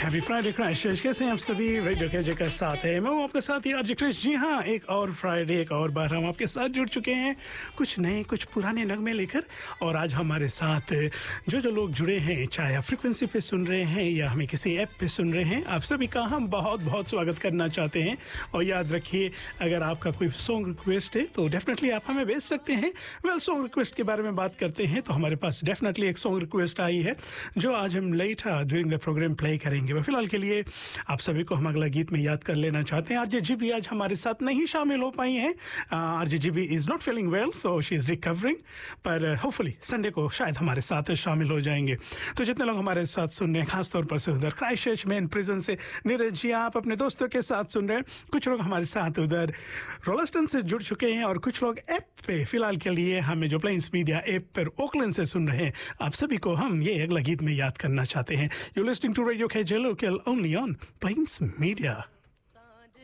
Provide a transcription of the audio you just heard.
Happy Friday crash. कैसे हैं आप सभी? रेडियो के के साथ है, मैं हूं आपके साथ यार क्रिश। जी हाँ, एक और फ्राइडे, एक और बार हम आपके साथ जुड़ चुके हैं, कुछ नए कुछ पुराने नगमे लेकर। और आज हमारे साथ जो लोग जुड़े हैं, चाहे आप फ्रिक्वेंसी पे सुन रहे हैं या हमें किसी ऐप पे सुन रहे हैं, आप सभी का हम बहुत बहुत स्वागत करना चाहते हैं। और याद रखिए, अगर आपका कोई सॉन्ग रिक्वेस्ट है तो डेफिनेटली आप हमें भेज सकते हैं। सॉन्ग रिक्वेस्ट के बारे में बात करते हैं तो हमारे पास डेफिनेटली एक सॉन्ग रिक्वेस्ट आई है जो आज हम letter during the programme play करेंगे। फिलहाल के लिए आप सभी को हम अगला गीत में याद कर लेना चाहते हैं। आरजे जीबी आज हमारे साथ नहीं शामिल हो पाई हैं। RJ GB is not feeling well, so she is recovering, पर होपफुली संडे को शायद हमारे साथ शामिल हो जाएंगे। तो जितने लोग हमारे साथ सुन रहे हैं, खासतौर पर से उधर क्राइस्टचर्च मेन प्रिजन से नीरज जी, आप अपने दोस्तों के साथ सुन रहे हैं। कुछ लोग हमारे साथ उधर रोलस्टन से जुड़ चुके हैं और कुछ लोग ऐप पे फिलहाल के लिए हमें जो प्लेन्स मीडिया ऐप पर ओकलैंड से सुन रहे हैं। आप सभी को हम ये अगला गीत में याद करना चाहते हैं। You listening to radio KJ Local only on Plains Media.